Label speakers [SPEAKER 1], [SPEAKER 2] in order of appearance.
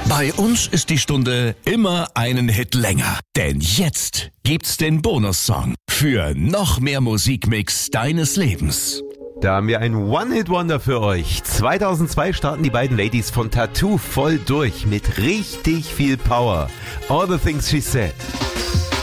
[SPEAKER 1] Bei uns ist die Stunde immer einen Hit länger. Denn jetzt gibt's den Bonussong für noch mehr Musikmix deines Lebens.
[SPEAKER 2] Da haben wir ein One-Hit-Wonder für euch. 2002 starten die beiden Ladies von Tattoo voll durch mit richtig viel Power. All the Things She Said.